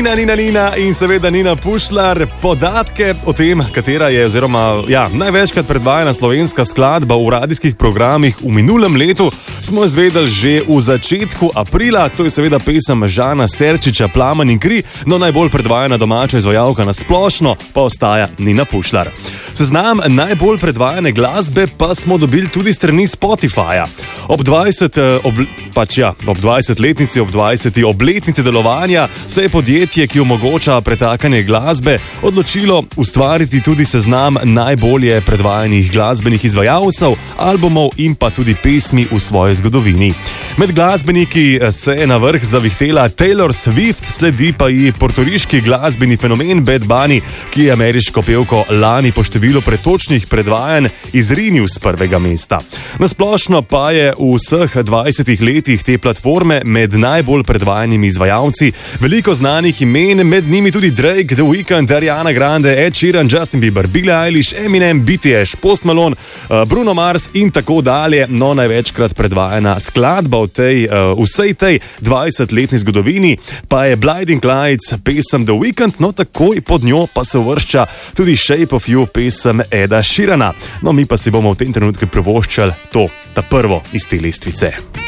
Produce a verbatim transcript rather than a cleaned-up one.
Nina, Nina, Nina in seveda Nina Pušlar. Podatke o tem, katera je oziroma ja, največkrat predvajana slovenska skladba v radijskih programih v minulem letu, smo izvedeli že v začetku aprila. To je seveda pesem Žana Serčiča Plamen in kri, no najbolj predvajana domača izvajalka na splošno pa ostaja Nina Pušlar. Seznam najbolj predvajane glasbe pa smo dobili tudi strani Spotifyja. Ob dvajset, ob, pač ja, ob dvajsetletnici, ob dvajseti obletnici delovanja se je podjetje, ki omogoča pretakanje glasbe, odločilo ustvariti tudi seznam najbolje predvajanih glasbenih izvajalcev, albumov in pa tudi pesmi v svoji zgodovini. Med glasbeniki se je na vrh zavihtela Taylor Swift, sledi pa ji portoriški glasbeni fenomen Bad Bunny, ki je ameriško pevko lani po številu pretočnih predvajanj izrinil s prvega mesta. Nasplošno pa je v vseh dvajsetih letih te platforme med najbolj predvajanimi izvajalci veliko znanih imen, med njimi tudi Drake, The Weeknd, Ariana Grande, Ed Sheeran, Justin Bieber, Billie Eilish, Eminem, B T S, Post Malone, Bruno Mars in tako dalje. No, največkrat predvajana skladba v tej, vsej tej dvajsetletni zgodovini pa je Blinding Lights, pesem The Weeknd, no takoj pod njo pa se uvršča tudi Shape of You, pesem Eda Sheerana. No, mi pa si bomo v tem trenutku privoščali to, ta prvo iz te lestvice.